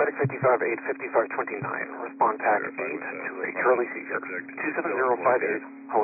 Static 55-8, 5529. Respond TAC 8 to a Charlie Seeker. 27058.